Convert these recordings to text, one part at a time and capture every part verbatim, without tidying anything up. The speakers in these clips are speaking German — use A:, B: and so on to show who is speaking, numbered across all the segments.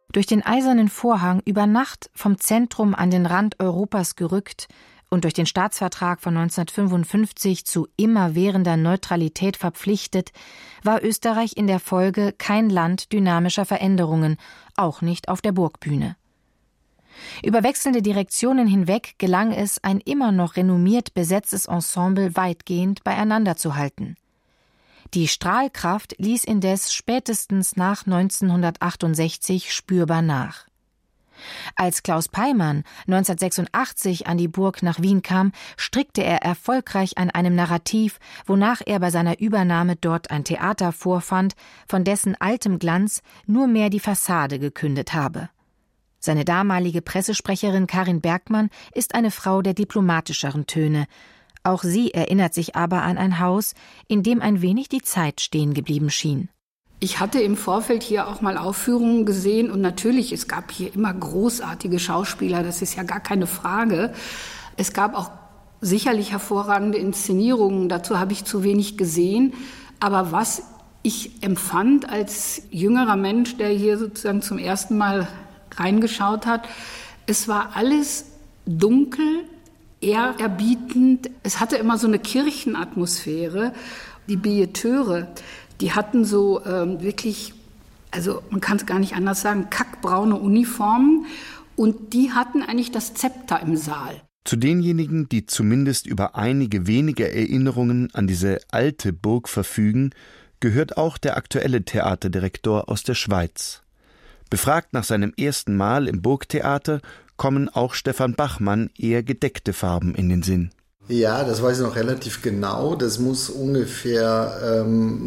A: Durch den Eisernen Vorhang über Nacht vom Zentrum an den Rand Europas gerückt und durch den Staatsvertrag von neunzehnhundertfünfundfünfzig zu immerwährender Neutralität verpflichtet, war Österreich in der Folge kein Land dynamischer Veränderungen, auch nicht auf der Burgbühne. Über wechselnde Direktionen hinweg gelang es, ein immer noch renommiert besetztes Ensemble weitgehend beieinander zu halten. Die Strahlkraft ließ indes spätestens nach neunzehnhundertachtundsechzig spürbar nach. Als Klaus Peymann neunzehnhundertsechsundachtzig an die Burg nach Wien kam, strickte er erfolgreich an einem Narrativ, wonach er bei seiner Übernahme dort ein Theater vorfand, von dessen altem Glanz nur mehr die Fassade gekündet habe. Seine damalige Pressesprecherin Karin Bergmann ist eine Frau der diplomatischeren Töne. Auch sie erinnert sich aber an ein Haus, in dem ein wenig die Zeit stehen geblieben schien.
B: Ich hatte im Vorfeld hier auch mal Aufführungen gesehen und natürlich, es gab hier immer großartige Schauspieler, das ist ja gar keine Frage. Es gab auch sicherlich hervorragende Inszenierungen, dazu habe ich zu wenig gesehen. Aber was ich empfand als jüngerer Mensch, der hier sozusagen zum ersten Mal reingeschaut hat, es war alles dunkel, ehrerbietend. Es hatte immer so eine Kirchenatmosphäre. Die Billeteure, die hatten so ähm, wirklich, also man kann es gar nicht anders sagen, kackbraune Uniformen und die hatten eigentlich das Zepter im Saal.
C: Zu denjenigen, die zumindest über einige wenige Erinnerungen an diese alte Burg verfügen, gehört auch der aktuelle Theaterdirektor aus der Schweiz. Befragt nach seinem ersten Mal im Burgtheater kommen auch Stefan Bachmann eher gedeckte Farben in den Sinn.
D: Ja, das weiß ich noch relativ genau. Das muss ungefähr ähm,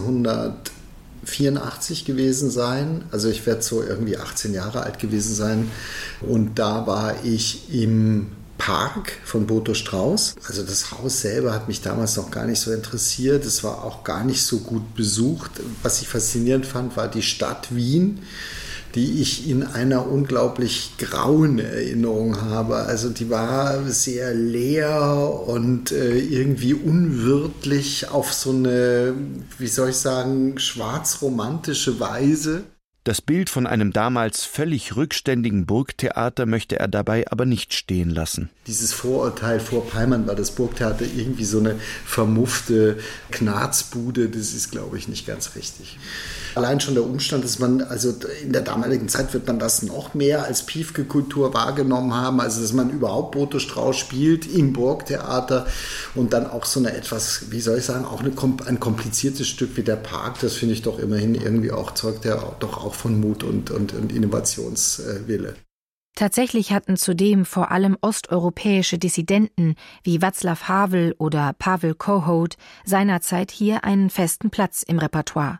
D: neunzehnhundertvierundachtzig gewesen sein. Also ich werde so irgendwie achtzehn Jahre alt gewesen sein. Und da war ich im Park von Boto Strauß. Also das Haus selber hat mich damals noch gar nicht so interessiert. Es war auch gar nicht so gut besucht. Was ich faszinierend fand, war die Stadt Wien, die ich in einer unglaublich grauen Erinnerung habe. Also die war sehr leer und äh, irgendwie unwirtlich auf so eine, wie soll ich sagen, schwarzromantische Weise.
C: Das Bild von einem damals völlig rückständigen Burgtheater möchte er dabei aber nicht stehen lassen.
D: Dieses Vorurteil, vor Peymann war das Burgtheater irgendwie so eine vermuffte Knarzbude, das ist, glaube ich, nicht ganz richtig. Allein schon der Umstand, dass man, also in der damaligen Zeit wird man das noch mehr als Piefke-Kultur wahrgenommen haben, also dass man überhaupt Boto Strauß spielt im Burgtheater und dann auch so eine etwas, wie soll ich sagen, auch eine, ein kompliziertes Stück wie der Park, das finde ich doch immerhin irgendwie auch, zeugt ja doch auch von Mut und, und, und Innovationswille.
A: Tatsächlich hatten zudem vor allem osteuropäische Dissidenten wie Václav Havel oder Pavel Kohout seinerzeit hier einen festen Platz im Repertoire.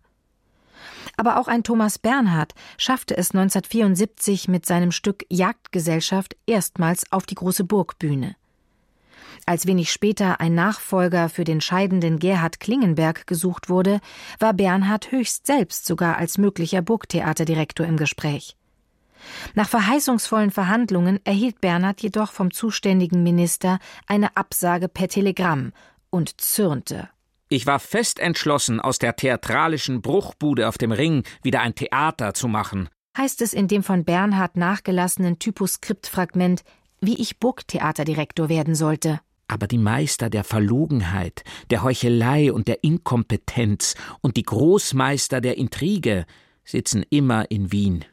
A: Aber auch ein Thomas Bernhard schaffte es neunzehnhundertvierundsiebzig mit seinem Stück Jagdgesellschaft erstmals auf die große Burgbühne. Als wenig später ein Nachfolger für den scheidenden Gerhard Klingenberg gesucht wurde, war Bernhard höchst selbst sogar als möglicher Burgtheaterdirektor im Gespräch. Nach verheißungsvollen Verhandlungen erhielt Bernhard jedoch vom zuständigen Minister eine Absage per Telegramm und zürnte.
E: Ich war fest entschlossen, aus der theatralischen Bruchbude auf dem Ring wieder ein Theater zu machen,
A: heißt es in dem von Bernhard nachgelassenen Typoskriptfragment, wie ich Burgtheaterdirektor werden sollte.
E: Aber die Meister der Verlogenheit, der Heuchelei und der Inkompetenz und die Großmeister der Intrige sitzen immer in Wien.